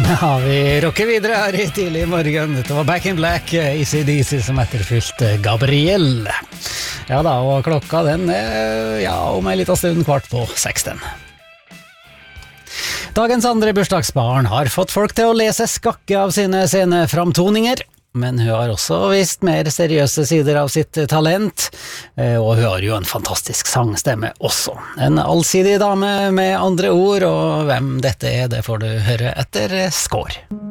Ja, vi rocker videre her i tidlig morgen. Det var Back in Black, AC/DC som etterfylte Gabriel. Ja da, og klokka den om en liten stund 5:15. Dagens andre bursdagsbarn har fått folk til å lese skakke av sine sceneframtoninger, men hun har også vist mer seriøse sider av sitt talent, og hun har jo en fantastisk sangstemme også. En allsidig dame med andre ord, og hvem dette er, det får du høre etter score.